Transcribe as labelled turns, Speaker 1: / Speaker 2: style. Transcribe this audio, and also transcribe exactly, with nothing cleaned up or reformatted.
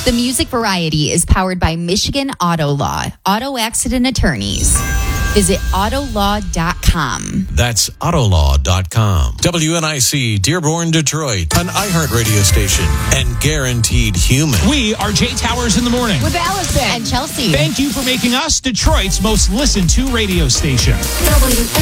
Speaker 1: The Music Variety is powered by Michigan Auto Law, auto accident attorneys. Visit auto law dot com.
Speaker 2: That's auto law dot com. W N I C, Dearborn, Detroit, an iHeartRadio station and guaranteed human.
Speaker 3: We are Jay Towers in the morning.
Speaker 1: With Allison and Chelsea.
Speaker 3: Thank you for making us Detroit's most listened to radio station.
Speaker 1: W